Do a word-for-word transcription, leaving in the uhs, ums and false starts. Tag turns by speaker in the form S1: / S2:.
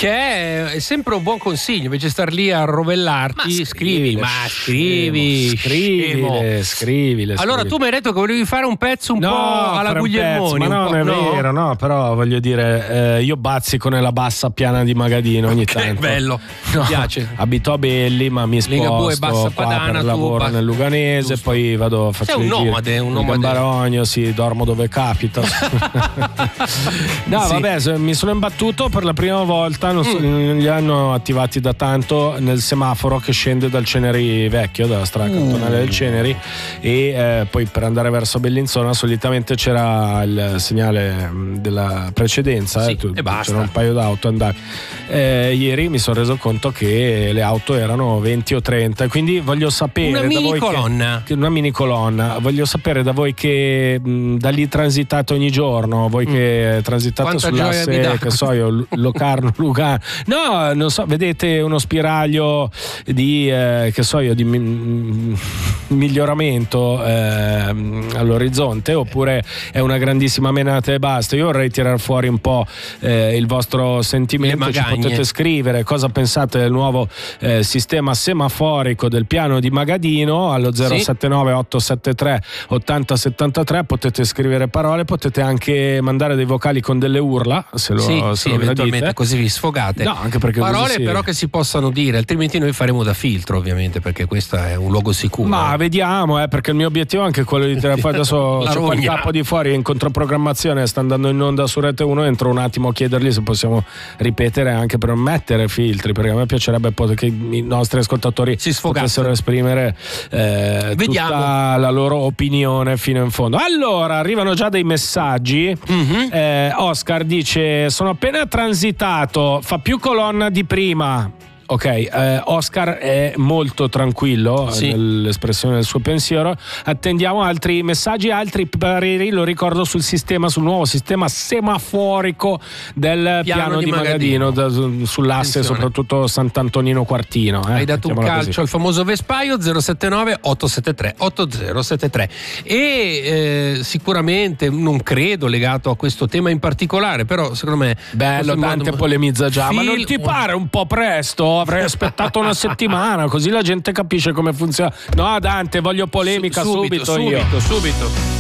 S1: che è sempre un buon consiglio, invece star lì a rovellarti. Ma scrivi, ma scrivi,
S2: scrivile, scrivile.
S1: Allora tu mi hai detto che volevi fare un pezzo un
S2: no,
S1: po' alla Guglielmoni.
S2: Ma no, non è
S1: no?
S2: vero, no, però voglio dire, eh, io bazzico nella bassa piana di Magadino ogni
S1: okay,
S2: tanto.
S1: Bello,
S2: no,
S1: mi piace.
S2: Abito a Belli, ma mi sposto
S1: Bassa
S2: qua
S1: Padana,
S2: per lavoro
S1: bassa...
S2: nel Luganese,
S1: Giusto.
S2: Poi vado a fare
S1: un nomade, un nomade.
S2: Barogno, sì, dormo dove capita. no, sì. Vabbè, mi sono imbattuto per la prima volta, non so, mm. li hanno attivati da tanto nel semaforo che scende dal Ceneri vecchio, dalla strada cantonale uh. del Ceneri, e eh, poi per andare verso Bellinzona solitamente c'era il segnale della precedenza,
S1: sì,
S2: eh, tu,
S1: e basta.
S2: C'era un paio d'auto andare. Eh, ieri mi sono reso conto che le auto erano venti o trenta, quindi voglio sapere
S1: una
S2: da
S1: mini
S2: voi
S1: colonna
S2: che, una mini colonna voglio sapere da voi che mh, da lì transitate ogni giorno, voi mm. che transitate
S1: Quanta
S2: sull'asse, che so io, Locarno Lugano, no, non so, vedete uno spiraglio di eh, che so io di mi- miglioramento eh, all'orizzonte, oppure è una grandissima menata e basta? Io vorrei tirar fuori un po' eh, il vostro sentimento, ci potete scrivere cosa pensate del nuovo eh, sistema semaforico del piano di Magadino allo zero sette nove otto sette tre otto zero sette tre, potete scrivere parole, potete anche mandare dei vocali con delle urla se lo,
S1: sì,
S2: se
S1: sì,
S2: lo
S1: eventualmente
S2: gradite.
S1: Così vi sfogate.
S2: No, anche perché
S1: parole
S2: sì.
S1: però che si possano dire, altrimenti noi faremo da filtro ovviamente, perché questo è un luogo sicuro.
S2: Ma vediamo, eh, perché il mio obiettivo è anche quello di tirare fuori. Adesso c'è qua il capo di fuori in controprogrammazione, sta andando in onda su Rete uno, entro un attimo a chiedergli se possiamo ripetere anche per non mettere filtri, perché a me piacerebbe che i nostri ascoltatori
S1: si
S2: potessero esprimere eh, tutta la loro opinione fino in fondo. Allora, arrivano già dei messaggi. Mm-hmm. eh, Oscar dice: sono appena transitato, fa più colonna di prima. Ok, eh, Oscar è molto tranquillo sì. nell'espressione del suo pensiero. Attendiamo altri messaggi, altri pareri. Lo ricordo sul sistema, sul nuovo sistema semaforico del piano, piano di Magadino, Magadino da, sull'asse Attenzione. Soprattutto Sant'Antonino Quartino. Eh.
S1: Hai dato un calcio
S2: così.
S1: al famoso Vespaio. Zero sette nove otto sette tre otto zero sette tre e eh, sicuramente non credo legato a questo tema in particolare, però secondo me
S2: bello, Dante modo... polemizza già. Fil... ma non ti pare un po' presto? Avrei aspettato una settimana, così la gente capisce come funziona. No, Dante, voglio polemica
S1: subito,
S2: subito,
S1: subito
S2: io.
S1: subito subito